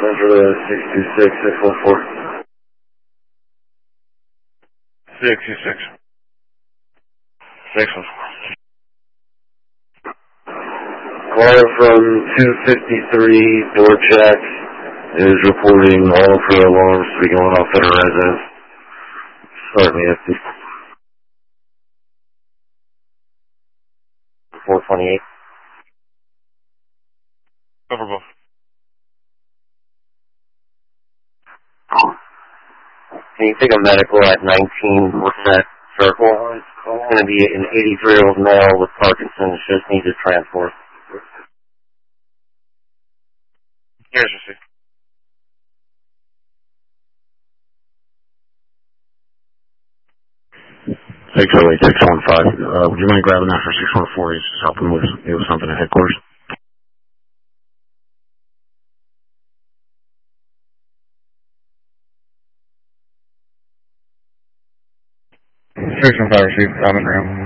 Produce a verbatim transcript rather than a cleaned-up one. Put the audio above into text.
Measure the six two six, six one four. six two six. six one four. Caller from two fifty-three, door check, is reporting all of her alarms to be going off at her residence. Start me at four twenty-eight. Over both. Can you take a medical at nineteen Percent Circle? It's going to be an eighty-three-year-old male with Parkinson's, just needs a transport. Here's receipt. six oh eight, six one five. Uh, would you mind grabbing that for six one four? He's just helping with, with something at headquarters. six one five receipt. I'm in room.